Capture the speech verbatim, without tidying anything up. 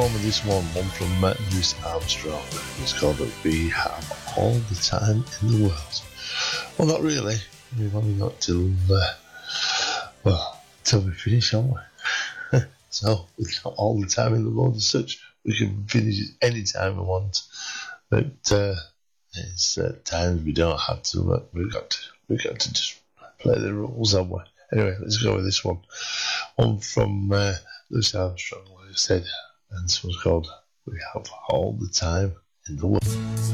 on with this one, one from Matt Louis Armstrong. It's called We Have All the Time in the World. Well, not really. We've only got till, uh, well, till we finish, haven't we? So, we've got all the time in the world as such. We can finish it any time we want. But uh, it's uh, times we don't have to. But we've got to, we've got to just play the rules, haven't we? Anyway, let's go with this one. One from uh, Louis Armstrong, like I said. And this one's called We Have All the Time in the World.